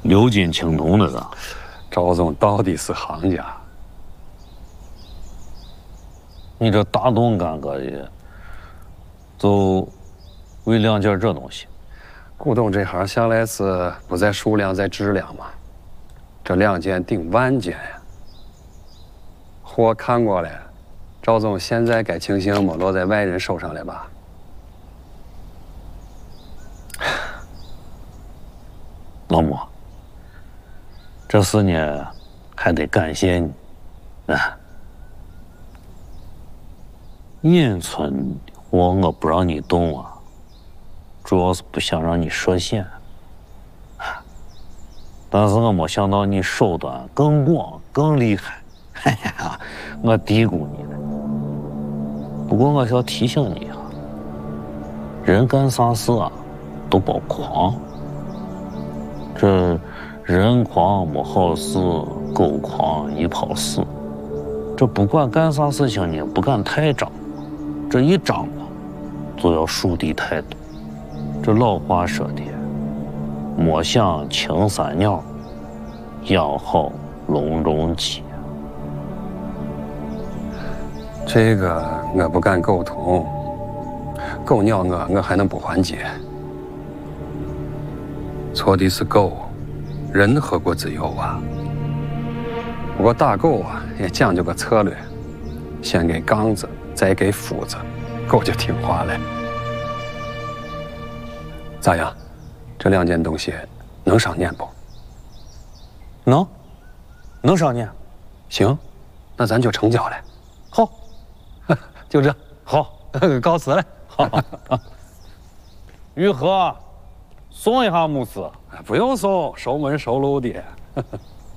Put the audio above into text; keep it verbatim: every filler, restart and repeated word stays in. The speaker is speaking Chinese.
六斤青铜的了。 赵总到底是行家。 你这大动干个的，就为两件这东西。 古董这行向来是不在数量，在质量嘛。这两件顶万件呀。货看过了，赵总现在该庆幸没落在外人手上了吧？ 老莫，这事呢还得感谢你啊。银村的货我不让你动啊，主要是不想让你涉险。但是我没想到你手段更广更厉害，哎呀，我低估你了。不过我要提醒你啊，人干啥事啊都别狂。这人狂没好事，狗狂一泡屎。这不管干啥事情呢，不敢太张，这一张啊，就要树敌太多。这老话说的，莫想青山鸟，养好笼中鸡。 这个我不敢苟同，狗鸟我我还能不还击？错的是狗，人何过之有啊？不过打狗啊也讲究个策略，先给杠子，再给斧子，狗就听话了。咋样？这两件东西能上年不？ 能，能上年。 行，那咱就成交了。 好， 就这。 好， 告辞了。 好，玉和，送一下牧师。 不用送，熟门熟路的。